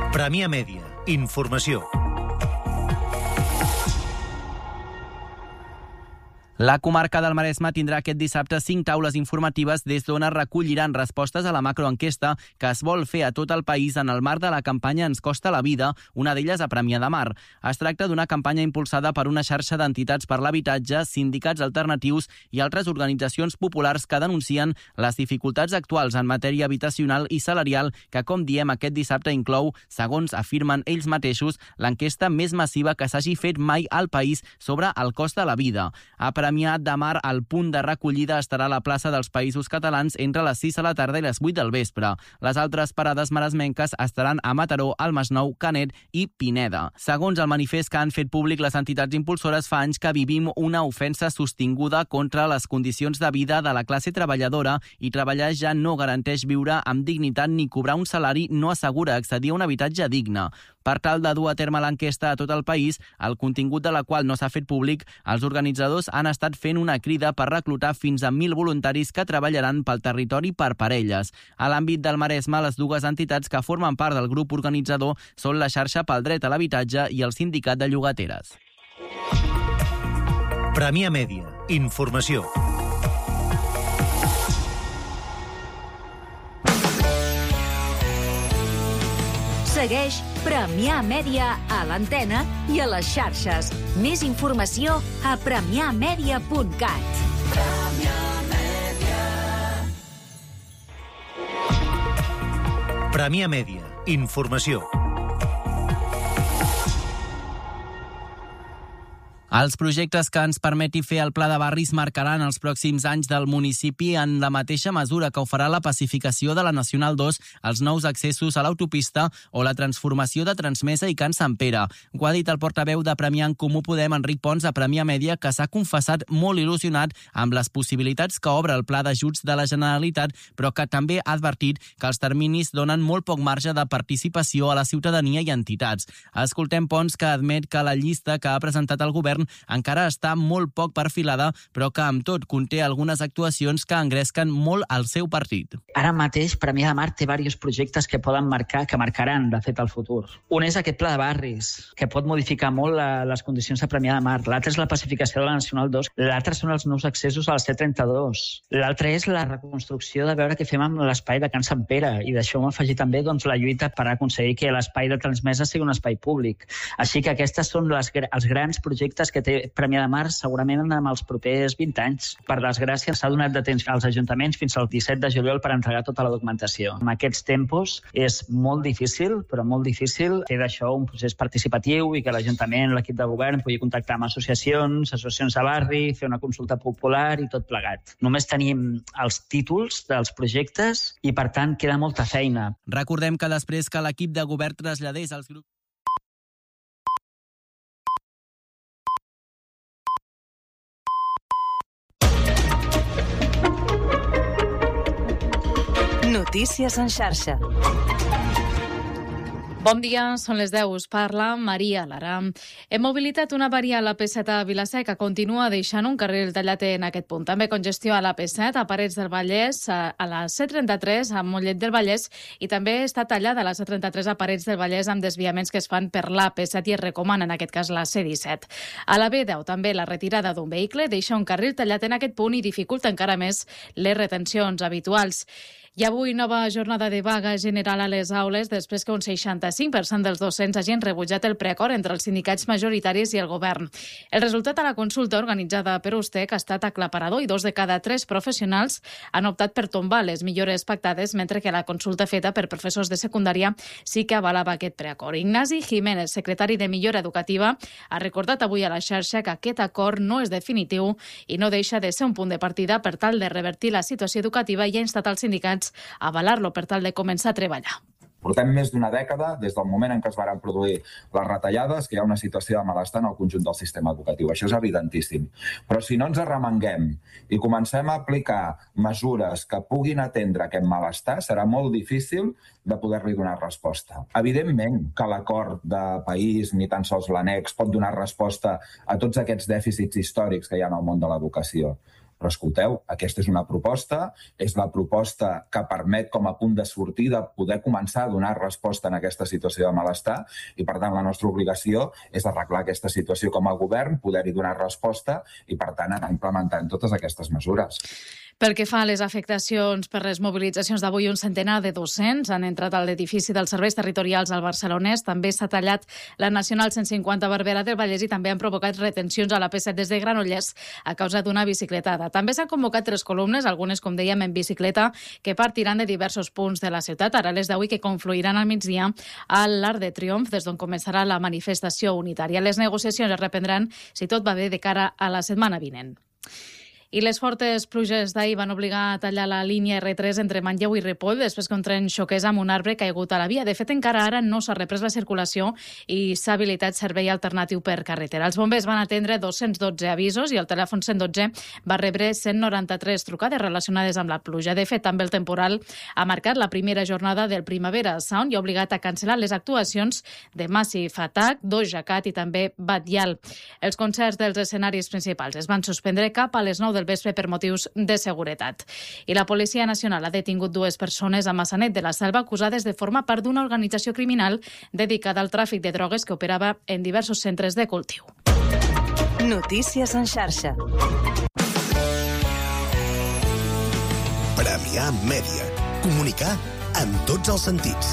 Premià Mèdia. Informació. La comarca del Maresme tindrà aquest dissabte 5 taules informatives des d'on es recolliran respostes a la macroenquesta que es vol fer a tot el país en el marc de la campanya Ens costa la vida, una d'elles a Premià de Mar. Es tracta d'una campanya impulsada per una xarxa d'entitats per l'habitatge, sindicats alternatius i altres organitzacions populars que denuncien les dificultats actuals en matèria habitacional i salarial que, com diem, aquest dissabte inclou, segons afirmen ells mateixos, l'enquesta més massiva que s'hagi fet mai al país sobre el cost de la vida. A Premià de Mar, el punt de recollida estarà a la plaça dels Països Catalans entre les 6 de la tarda i les 8 del vespre. Les altres parades maresmenques estaran a Mataró, al Masnou, Canet i Pineda. Segons el manifest que han fet públic les entitats impulsores, fa anys que vivim una ofensa sostinguda contra les condicions de vida de la classe treballadora i treballar ja no garanteix viure amb dignitat ni cobrar un salari no assegura accedir a un habitatge digne. Per tal de dur a terme l'enquesta a tot el país, el contingut de la qual no s'ha fet públic, els organitzadors han estat fent una crida per reclutar fins a 1.000 voluntaris que treballaran pel territori per parelles. A l'àmbit del Maresme, les dues entitats que formen part del grup organitzador són la Xarxa pel Dret a l'Habitatge i el Sindicat de Llogateres. Premià Mèdia. Informació. Segueix Premià Mèdia a l'antena i a les xarxes. Més informació a premiamedia.cat. Premià Mèdia. Informació. Els projectes que ens permeti fer el pla de barris marcaran els pròxims anys del municipi en la mateixa mesura que ho farà la pacificació de la Nacional 2, els nous accessos a l'autopista o la transformació de Transmesa i Can Sant Pere. Ho ha dit el portaveu de Premià en Comú Podem, Enric Pons, a Premià Mèdia, que s'ha confessat molt il·lusionat amb les possibilitats que obre el pla d'ajuts de la Generalitat, però que també ha advertit que els terminis donen molt poc marge de participació a la ciutadania i entitats. Escoltem Pons, que admet que la llista que ha presentat el govern encara està molt poc perfilada, però que amb tot conté algunes actuacions que engresquen molt al seu partit. Ara mateix Premià de Mar té diversos projectes que marcaran, de fet, el futur. Un és aquest pla de barris, que pot modificar molt les condicions de Premià de Mar. L'altre és la pacificació de la Nacional 2. L'altre són els nous accessos a la C32. L'altre és la reconstrucció de veure què fem amb l'espai de Can Sant Pere. I d'això m'ha afegit també la lluita per aconseguir que l'espai de Transmesa sigui un espai públic. Així que aquests són els grans projectes que té Premià de Mar segurament en els propers 20 anys. Per desgràcia, s'ha donat de temps als ajuntaments fins al 17 de juliol per entregar tota la documentació. En aquests tempos és molt difícil, però molt difícil fer d'això un procés participatiu i que l'Ajuntament, l'equip de govern, pugui contactar amb associacions de barri, fer una consulta popular i tot plegat. Només tenim els títols dels projectes i, per tant, queda molta feina. Recordem que després que l'equip de govern traslladés als grups Notícies en xarxa. Bon dia, són les 10, us parla Maria Lara. Hem mobilitat una avaria a la P7 a Vila-seca, continua deixant un carril tallat en aquest punt. També congestió a la P7 a Parets del Vallès, a la C33 a Mollet del Vallès i també està tallada a la C33 a Parets del Vallès amb desviaments que es fan per la P7 i es recomana en aquest cas la C17. A la B10 també la retirada d'un vehicle deixa un carril tallat en aquest punt i dificulta encara més les retencions habituals. I avui nova jornada de vaga general a les aules després que un 65% dels docents hagin rebutjat el preacord entre els sindicats majoritaris i el govern. El resultat a la consulta organitzada per USTEC ha estat aclaparador i 2 de cada 3 professionals han optat per tombar les millores pactades, mentre que la consulta feta per professors de secundària sí que avalava aquest preacord. Ignasi Jiménez, secretari de Millora Educativa, ha recordat avui a la xarxa que aquest acord no és definitiu i no deixa de ser un punt de partida per tal de revertir la situació educativa i ha instat als sindicats a avalar-lo per tal de començar a treballar. Portem més d'una dècada, des del moment en què es van produir les retallades, que hi ha una situació de malestar en el conjunt del sistema educatiu. Això és evidentíssim. Però si no ens arremanguem i comencem a aplicar mesures que puguin atendre aquest malestar, serà molt difícil de poder-li donar resposta. Evidentment que l'acord de país, ni tan sols l'annex, pot donar resposta a tots aquests dèficits històrics que hi ha en el món de l'educació. Però escolteu, aquesta és una proposta, és la proposta que permet com a punt de sortida poder començar a donar resposta en aquesta situació de malestar i, per tant, la nostra obligació és arreglar aquesta situació com a govern, poder-hi donar resposta i, per tant, anar implementant totes aquestes mesures. Pel que fa a les afectacions per les mobilitzacions d'avui, un centenar de docents han entrat a l'edifici dels serveis territorials al Barcelonès. També s'ha tallat la Nacional 150 Barberà del Vallès i també han provocat retencions a la P7 des de Granollers a causa d'una bicicletada. També s'han convocat 3 columnes, algunes, com dèiem, en bicicleta, que partiran de diversos punts de la ciutat, ara les d'avui, que confluiran al migdia a l'Arc de Triomf, des d'on començarà la manifestació unitària. Les negociacions es reprendran, si tot va bé, de cara a la setmana vinent. I les fortes pluges d'ahir van obligar a tallar la línia R3 entre Manlleu i Ripoll després que un tren xoqués amb un arbre caigut a la via. De fet, encara ara no s'ha reprès la circulació i s'ha habilitat servei alternatiu per carretera. Els bombers van atendre 212 avisos i el telèfon 112 va rebre 193 trucades relacionades amb la pluja. De fet, també el temporal ha marcat la primera jornada del Primavera Sound i ha obligat a cancel·lar les actuacions de Massive Attack, Doja Cat i també Batllal. Els concerts dels escenaris principals es van suspendre cap a les 9 del vespre per motius de seguretat. I la Policia Nacional ha detingut 2 persones a Massanet de la Selva acusades de formar part d'una organització criminal dedicada al tràfic de drogues que operava en diversos centres de cultiu. Notícies en xarxa. Premià Mèdia. Comunicar en tots els sentits.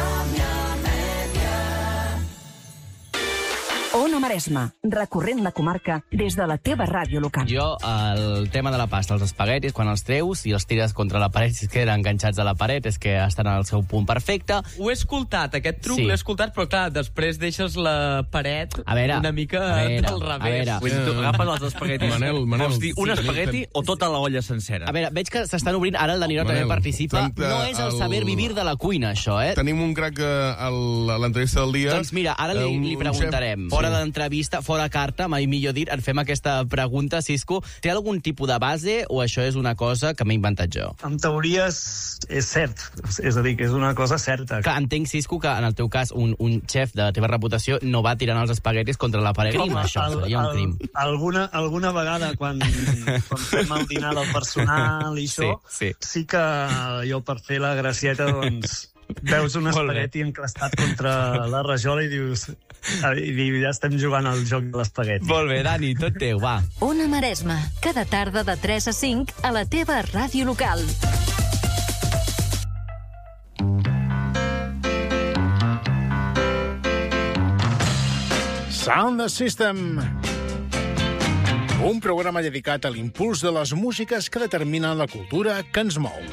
Ona Maresma, recorrent la comarca des de la teva ràdio local. Jo, el tema de la pasta, els espaguetis, quan els treus i els tires contra la paret, si es queden enganxats a la paret, és que estan al seu punt perfecte. Ho he escoltat, aquest truc l'he escoltat, però clar, després deixes la paret una mica del revés. Vull dir, tu agafes els espaguetis. Manel, vols dir un espagueti o tota la olla sencera? A veure, veig que s'estan obrint, ara el Danilo també participa. No és el saber vivir de la cuina, això, eh? Tenim un crac a l'entrevista del dia. Doncs mira, ara li preguntarem. Fora d'entrevista, fora carta, mai millor dit, et fem aquesta pregunta, Cisco. Té algun tipus de base o això és una cosa que m'he inventat jo? En teoria és cert, és a dir, que és una cosa certa. Clar, entenc, Cisco, que en el teu cas un xef de la teva reputació no va tirant els espaguetis contra la paret. Crim, això, seria un crim. Alguna vegada, quan fem el dinar del personal i això, sí que jo per fer la gracieta, doncs, veus un espagueti enclastat contra la rajola i dius... I ja estem jugant al joc de l'espagueti. Molt bé, Dani, tot teu, va. Ona Maresma, cada tarda de 3 a 5 a la teva ràdio local. Sound System. Un programa dedicat a l'impuls de les músiques que determinen la cultura que ens mou.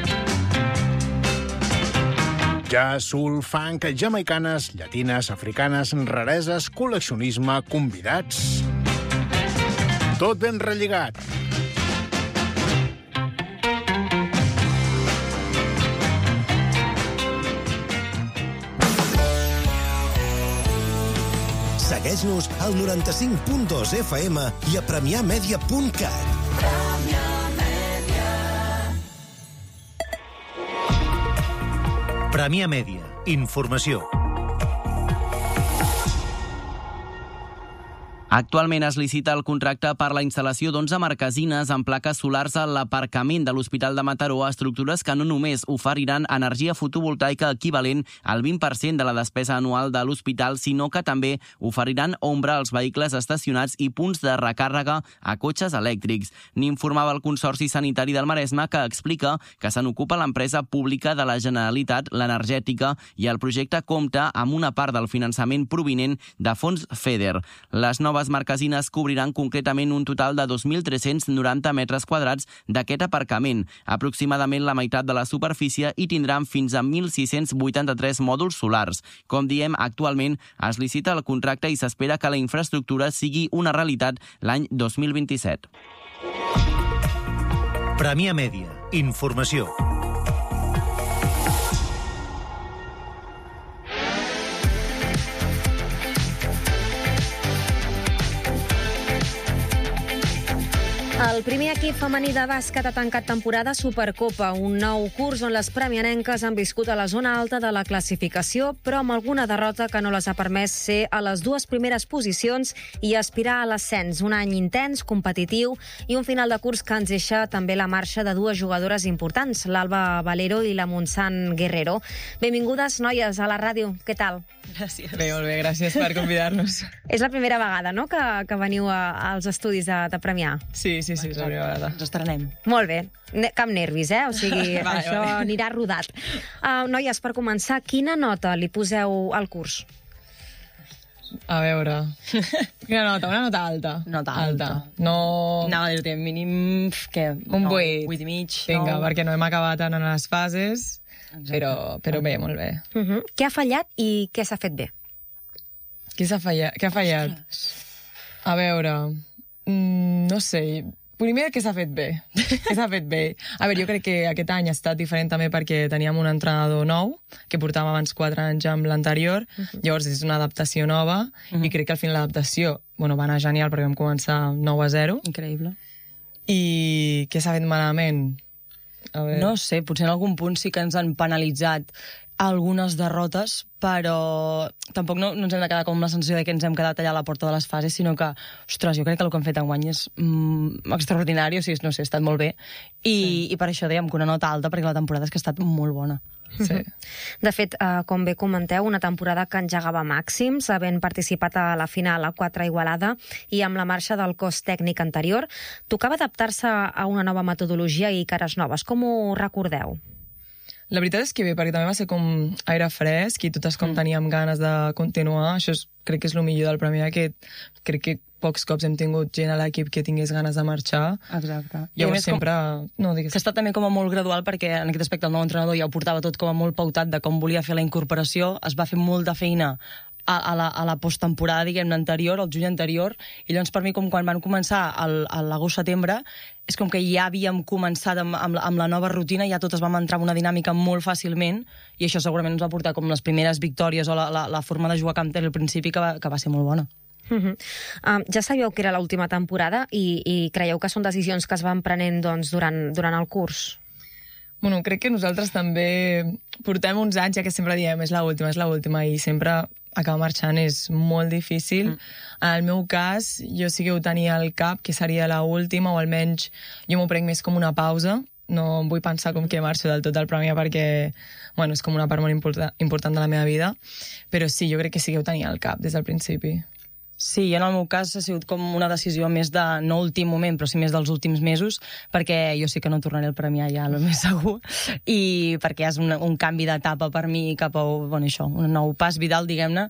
Jazz, soul, funk, jamaicanes, llatines, africanes, rareses, col·leccionisme, convidats... Tot ben relligat. Segueix-nos al 95.2 FM i a premiamedia.cat. Premià Mèdia. Informació. Actualment es licita el contracte per la instal·lació d'11 marquesines amb plaques solars a l'aparcament de l'Hospital de Mataró, a estructures que no només oferiran energia fotovoltaica equivalent al 20% de la despesa anual de l'hospital, sinó que també oferiran ombra als vehicles estacionats i punts de recàrrega a cotxes elèctrics. N'informava el Consorci Sanitari del Maresme, que explica que se n'ocupa l'empresa pública de la Generalitat, l'Energètica, i el projecte compta amb una part del finançament provinent de fons FEDER. Les noves marquesines cobriran concretament un total de 2.390 metres quadrats d'aquest aparcament, aproximadament la meitat de la superfície, i tindran fins a 1.683 mòduls solars. Com diem, actualment es licita el contracte i s'espera que la infraestructura sigui una realitat l'any 2027. Premià Mèdia. Informació. El primer equip femení de bàsquet ha tancat temporada Supercopa, un nou curs on les premianenques han viscut a la zona alta de la classificació, però amb alguna derrota que no les ha permès ser a les dues primeres posicions i aspirar a l'ascens. Un any intens, competitiu i un final de curs que ens deixa també la marxa de dues jugadores importants, l'Alba Valero i la Montsant Guerrero. Benvingudes, noies, a la ràdio. Què tal? Gràcies. Bé, molt bé, gràcies per convidar-nos. És la primera vegada, no?, que veniu als estudis de Premià. Sí, és la primera vegada. Ens estrenem. Molt bé. Cap nervis, O sigui, això anirà rodat. Noies, per començar, quina nota li poseu al curs? A veure... Quina nota? Una nota alta. Nota alta. No... Anava a dir-te, mínim... Què? Un 8. 8 i mig. Vinga, perquè no hem acabat en les fases, però bé, molt bé. Què ha fallat i què s'ha fet bé? Què ha fallat? A veure... No sé... Primer, què s'ha fet bé? A veure, jo crec que aquest any ha estat diferent també perquè teníem un entrenador nou, que portàvem abans 4 anys amb l'anterior, llavors és una adaptació nova, i crec que al final l'adaptació va anar genial perquè vam començar 9-0. Increïble. I què s'ha fet malament? No sé, potser en algun punt sí que ens han penalitzat algunes derrotes, però tampoc no ens hem de quedar com la sensació de que ens hem quedat allà a la porta de les fases, sinó que, ostres, jo crec que el que hem fet enguany és extraordinari, o sigui, no sé, ha estat molt bé, i per això dèiem que una nota alta, perquè la temporada és que ha estat molt bona. Sí. De fet, com bé comenteu, una temporada que engegava màxims, havent participat a la final a 4 a Igualada i amb la marxa del cos tècnic anterior. Tocava adaptar-se a una nova metodologia i cares noves. Com ho recordeu? La veritat és que bé, perquè també va ser com aire fresc i totes com teníem ganes de continuar. Això crec que és el millor del Premià, que crec que pocs cops hem tingut gent a l'equip que tingués ganes de marxar. Exacte. Llavors sempre... No, digues. Que ha estat també com a molt gradual, perquè en aquest aspecte el nou entrenador ja ho portava tot com a molt pautat de com volia fer la incorporació. Es va fer molta feina a la posttemporada, diguem-ne, anterior, el juny anterior, i llavors per mi, com quan van començar a l'agost-setembre, és com que ja havíem començat amb la nova rutina, ja totes vam entrar en una dinàmica molt fàcilment, i això segurament ens va portar com les primeres victòries o la forma de jugar a camp al principi, que va ser molt bona. Ja sabíeu que era l'última temporada i creieu que són decisions que es van prenent durant el curs? Bueno, crec que nosaltres també portem uns anys, ja que sempre diem és l'última, i sempre acabar marxant és molt difícil. En el meu cas, jo sí que ho tenia al cap, que seria l'última, o almenys jo m'ho prenc més com una pausa. No em vull pensar com que marxo del tot del Premià perquè és com una part molt important de la meva vida, però sí, jo crec que sí que ho tenia al cap des del principi. Sí, en el meu cas ha sigut com una decisió més de, no últim moment, però sí més dels últims mesos, perquè jo sí que no tornaré al Premià ja, el més segur, i perquè és un canvi d'etapa per mi cap a un nou pas vital, diguem-ne,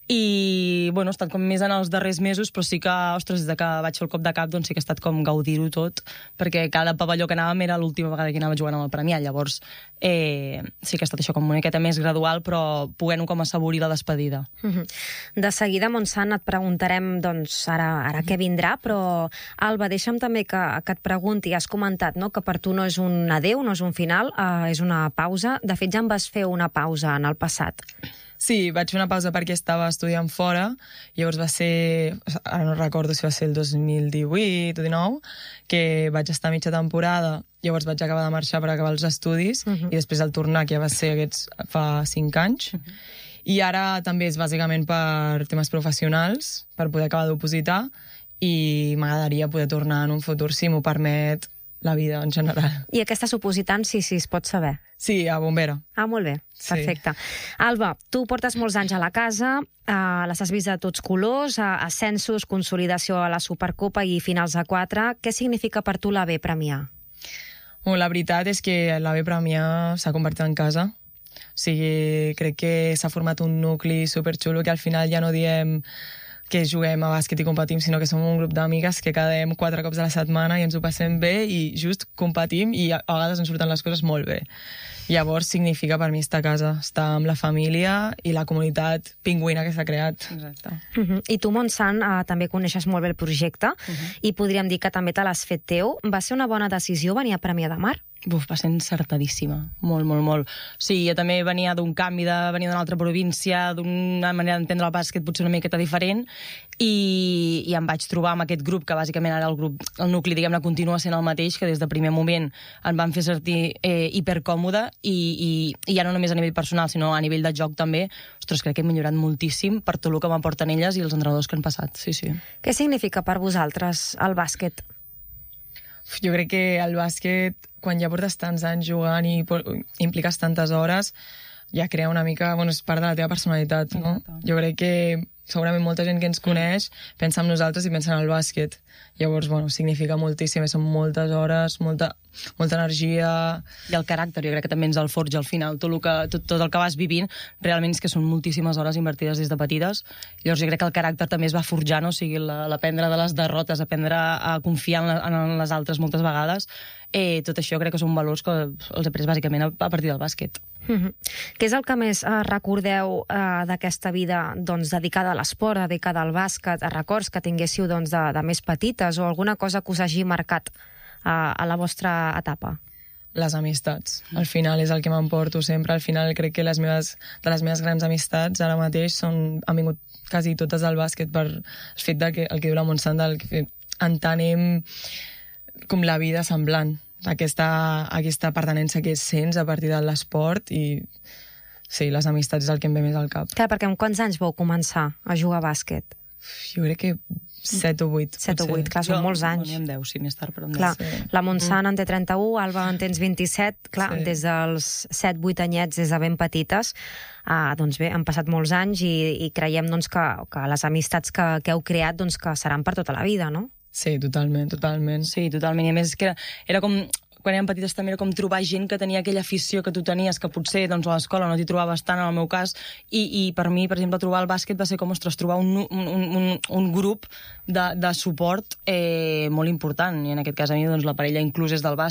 i he estat com més en els darrers mesos, però sí que, ostres, des que vaig fer el cop de cap, doncs sí que ha estat com gaudir-ho tot, perquè cada pavelló que anàvem era l'última vegada que anava jugant amb el Premià, llavors sí que ha estat això com una miqueta més gradual, però poguent-ho com assaborir la despedida. De seguida, Montsant, et preguntarem ara què vindrà, però Alba, deixa'm també que et pregunti, has comentat que per tu no és un adeu, no és un final, és una pausa. De fet, ja em vas fer una pausa en el passat. Sí, vaig fer una pausa perquè estava estudiant fora, llavors va ser, ara no recordo si va ser el 2018 o 2019, que vaig estar mitja temporada, llavors vaig acabar de marxar per acabar els estudis, i després al tornar, que ja va ser fa 5 anys, i ara també és bàsicament per temes professionals, per poder acabar d'opositar, i m'agradaria poder tornar en un futur, si m'ho permet la vida en general. I què estàs opositant, si es pot saber? Sí, a bombera. Ah, molt bé, perfecte. Alba, tu portes molts anys a la casa, les has vist de tots colors, ascensos, consolidació a la Supercopa i finals a 4. Què significa per tu la B Premià? La veritat és que la B Premià s'ha convertit en casa. O sigui, crec que s'ha format un nucli superxulo que al final ja no diem que juguem a bàsquet i competim, sinó que som un grup d'amigues que quedem 4 cops a la setmana i ens ho passem bé i just competim i a vegades ens surten les coses molt bé. Llavors significa per mi estar a casa, estar amb la família i la comunitat pingüina que s'ha creat. Exacte. I tu, Montsant, també coneixes molt bé el projecte i podríem dir que també te l'has fet teu. Va ser una bona decisió venir a Premià de Mar? Va ser encertadíssima, molt, molt, molt. Sí, jo també venia d'un canvi, venia d'una altra província, d'una manera d'entendre el bàsquet potser una miqueta diferent, i em vaig trobar amb aquest grup, que bàsicament ara el nucli, diguem-ne, continua sent el mateix, que des del primer moment em van fer sentir hipercòmode, i ja no només a nivell personal, sinó a nivell de joc també. Ostres, crec que he millorat moltíssim per tot el que m'aporten elles i els entrenadors que han passat, sí. Què significa per vosaltres el bàsquet? Jo crec que el bàsquet, quan ja portes tants anys jugant i impliques tantes hores, ja crea una mica... és part de la teva personalitat, no? Jo crec que segurament molta gent que ens coneix pensa en nosaltres i pensa en el bàsquet. Llavors, significa moltíssim, són moltes hores, molta energia... I el caràcter, jo crec que també ens el forja al final. Tot el que vas vivint, realment és que són moltíssimes hores invertides des de petites. Llavors jo crec que el caràcter també es va forjant, o sigui, l'aprendre de les derrotes, aprendre a confiar en les altres moltes vegades. Tot això crec que són valors que els he pres bàsicament a partir del bàsquet. Què és el que més recordeu d'aquesta vida dedicada a l'esport, dedicada al bàsquet, a records que tinguéssiu de més petites, o alguna cosa que us hagi marcat a la vostra etapa? Les amistats. Al final és el que m'emporto sempre. Al final crec que de les meves grans amistats ara mateix han vingut quasi totes al bàsquet per el fet que el que diu la Montsant, que entenem com la vida semblant. Aquesta pertinença que sents a partir de l'esport, i sí, les amistats és el que em ve més al cap. Clar, perquè amb quants anys vau començar a jugar a bàsquet? Jo crec que 7 o 8. 7 o 8, clar, són molts anys. Jo en 10, sí, més tard, però en 10. Clar, la Montsant en té 31, Alba en tens 27, clar, des dels 7-8 anyets, des de ben petites, doncs bé, han passat molts anys i creiem que les amistats que heu creat que seran per tota la vida, no? Sí, totalment. Sí, totalment. I a més que era com... Quan érem petites també era com trobar gent que tenia aquella afició que tu tenies, que potser a l'escola no t'hi trobaves tant, en el meu cas, i per mi, per exemple, trobar el bàsquet va ser com, trobar un grup de suport molt important, i en aquest cas a mi la parella inclús és del bàsquet.